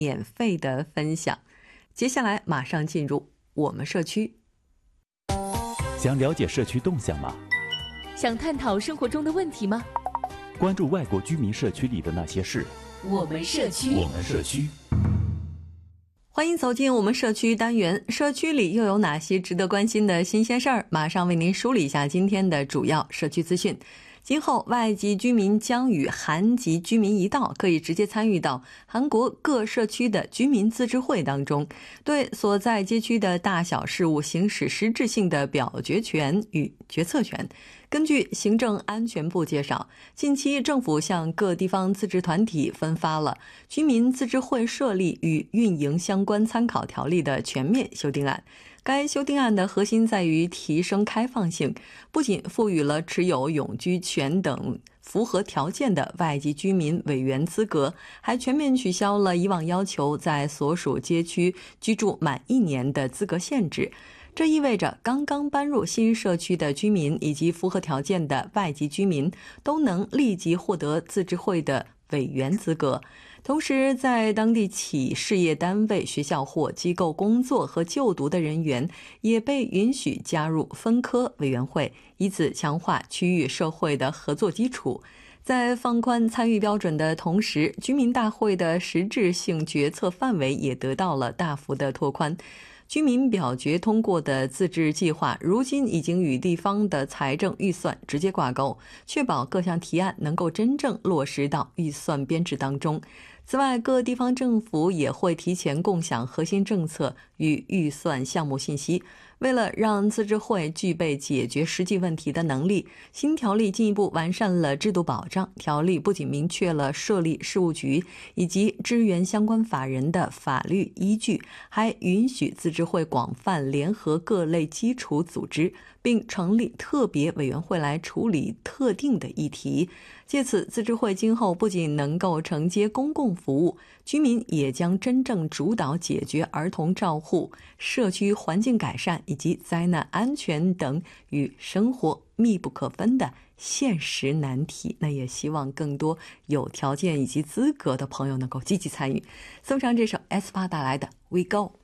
免费的分享。接下来马上进入我们社区。 想了解社区动向吗？ 想探讨生活中的问题吗？ 关注外国居民社区里的那些事。 我们社区， 我们社区。 欢迎走进我们社区单元，社区里又有哪些值得关心的新鲜事儿？马上为您梳理一下今天的主要社区资讯。今后外籍居民将与韩籍居民一道，可以直接参与到韩国各社区的居民自治会当中，对所在街区的大小事务行使实质性的表决权与决策权。根据行政安全部介绍，近期政府向各地方自治团体分发了居民自治会设立与运营相关参考条例的全面修订案。该修订案的核心在于提升开放性，不仅赋予了持有永居权等符合条件的外籍居民委员资格，还全面取消了以往要求在所属街区居住满1年的资格限制。这意味着刚刚搬入新社区的居民以及符合条件的外籍居民都能立即获得自治会的委员资格。同时，在当地企事业单位、学校或机构工作和就读的人员也被允许加入分科委员会，以此强化区域社会的合作基础。在放宽参与标准的同时，居民大会的实质性决策范围也得到了大幅的拓宽。居民表决通过的自治计划，如今已经与地方的财政预算直接挂钩，确保各项提案能够真正落实到预算编制当中。此外，各地方政府也会提前共享核心政策与预算项目信息。为了让自治会具备解决实际问题的能力，新条例进一步完善了制度保障。条例不仅明确了设立事务局以及支援相关法人的法律依据，还允许自治会广泛联合各类基础组织，并成立特别委员会来处理特定的议题。借此，自治会今后不仅能够承接公共服务，居民也将真正主导解决儿童照护、社区环境改善以及灾难安全等与生活密不可分的现实难题。那也希望更多有条件以及资格的朋友能够积极参与。送上这首 aespa 带来的 We Go。